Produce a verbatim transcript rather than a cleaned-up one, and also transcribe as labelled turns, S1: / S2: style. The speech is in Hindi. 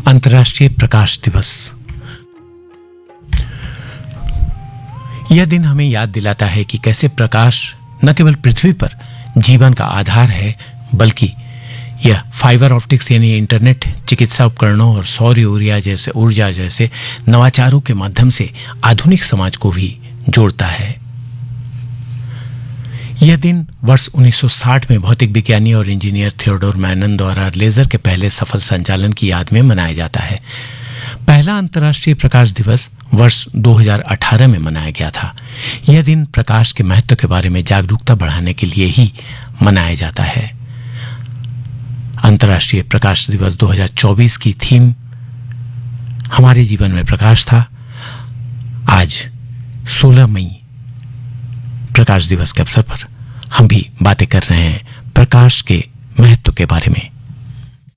S1: अंतर्राष्ट्रीय प्रकाश दिवस। यह दिन हमें याद दिलाता है कि कैसे प्रकाश न केवल पृथ्वी पर जीवन का आधार है, बल्कि यह फाइबर ऑप्टिक्स यानी इंटरनेट, चिकित्सा उपकरणों और सौर ऊर्जा जैसे ऊर्जा जैसे नवाचारों के माध्यम से आधुनिक समाज को भी जोड़ता है। यह दिन वर्ष उन्नीस सौ साठ में भौतिक विज्ञानी और इंजीनियर थियोडोर मैनन द्वारा लेजर के पहले सफल संचालन की याद में मनाया जाता है। पहला अंतर्राष्ट्रीय प्रकाश दिवस वर्ष दो हज़ार अठारह में मनाया गया था। यह दिन प्रकाश के महत्व के बारे में जागरूकता बढ़ाने के लिए ही मनाया जाता है। अंतर्राष्ट्रीय प्रकाश दिवस दो हज़ार चौबीस की थीम हमारे जीवन में प्रकाश था। आज सोलह मई प्रकाश दिवस के अवसर पर हम भी बातें कर रहे हैं प्रकाश के महत्व के बारे में।